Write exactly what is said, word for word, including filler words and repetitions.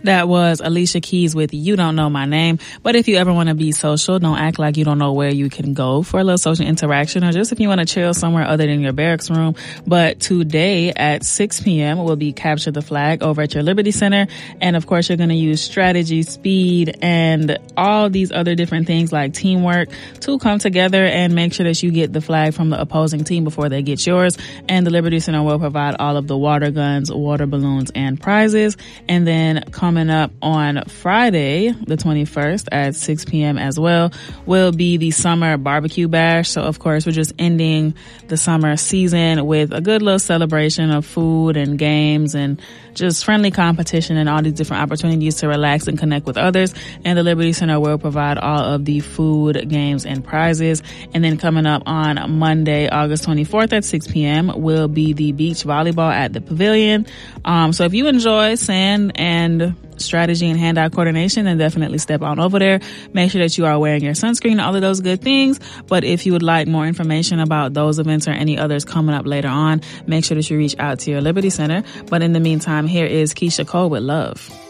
That was Alicia Keys with You Don't Know My Name. But if you ever want to be social, don't act like you don't know where you can go for a little social interaction, or just if you want to chill somewhere other than your barracks room. But today at six p.m. will be Capture the Flag over at your Liberty Center. And of course, you're going to use strategy, speed, and all these other different things like teamwork to come together and make sure that you get the flag from the opposing team before they get yours. And the Liberty Center will provide all of the water guns, water balloons, and prizes. And then come Coming up on Friday, the twenty-first at six p.m. as well, will be the summer barbecue bash. So, of course, we're just ending the summer season with a good little celebration of food and games and just friendly competition and all these different opportunities to relax and connect with others. And the Liberty Center will provide all of the food, games, and prizes. And then coming up on Monday, August twenty-fourth at six p.m. will be the beach volleyball at the Pavilion. Um, so if you enjoy sand and strategy and hand-eye coordination, then definitely step on over there. Make sure that you are wearing your sunscreen, all of those good things. But if you would like more information about those events or any others coming up later on, make sure that you reach out to your Liberty Center. But in the meantime, here is Keisha Cole with Love.